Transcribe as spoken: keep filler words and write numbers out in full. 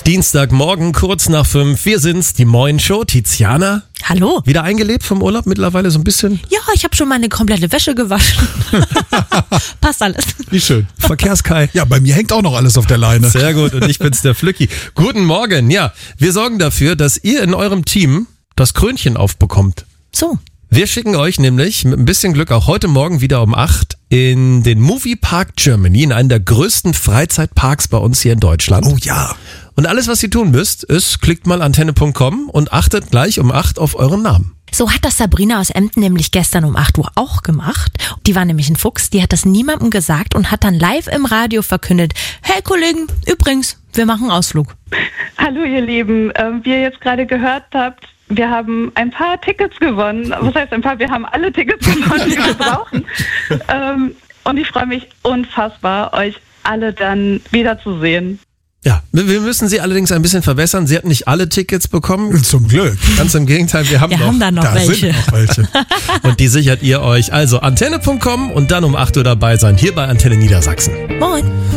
Dienstagmorgen, kurz nach fünf. Wir sind's, die Moin-Show. Tiziana. Hallo. Wieder eingelebt vom Urlaub mittlerweile so ein bisschen? Ja, ich habe schon meine komplette Wäsche gewaschen. Passt alles. Wie schön. Verkehrskai. Ja, bei mir hängt auch noch alles auf der Leine. Sehr gut, und ich bin's, der Flücki. Guten Morgen. Ja, wir sorgen dafür, dass ihr in eurem Team das Krönchen aufbekommt. So. Wir schicken euch nämlich mit ein bisschen Glück auch heute Morgen wieder um acht in den Movie Park Germany, in einen der größten Freizeitparks bei uns hier in Deutschland. Oh ja. Und alles, was ihr tun müsst, ist, klickt mal antenne punkt com und achtet gleich um acht auf euren Namen. So hat das Sabrina aus Emden nämlich gestern um acht Uhr auch gemacht. Die war nämlich ein Fuchs, die hat das niemandem gesagt und hat dann live im Radio verkündet: Hey Kollegen, übrigens, wir machen Ausflug. Hallo ihr Lieben, ähm, wie ihr jetzt gerade gehört habt, wir haben ein paar Tickets gewonnen. Was heißt ein paar? Wir haben alle Tickets gewonnen, die wir brauchen. ähm, und ich freue mich unfassbar, euch alle dann wiederzusehen. Ja, wir müssen sie allerdings ein bisschen verbessern. Sie hat nicht alle Tickets bekommen. Zum Glück. Ganz im Gegenteil, wir haben Wir noch. haben da noch Da welche. sind noch welche. Und die sichert ihr euch. Also antenne punkt com und dann um acht Uhr dabei sein, hier bei Antenne Niedersachsen. Moin.